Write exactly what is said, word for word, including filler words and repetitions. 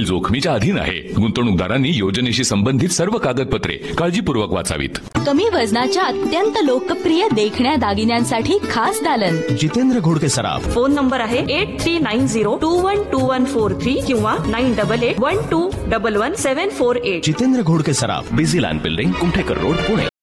जोखमीच्या अधीन आहे. गुंतवणूकदारांनी योजनेशी संबंधित सर्व कागदपत्रे काळजीपूर्वक वाचावीत. कमी वजनाच्या अत्यंत लोकप्रिय देखण्या दागिन्यांसाठी खास दालन. जितेंद्र घोडके सराफ. फोन नंबर आहे eight three nine zero to one two one four three किंवा nine double eight one two double one सेवन फोर एट. जितेंद्र घोडके सराफ, busy land building, Kumthekar road, Pune.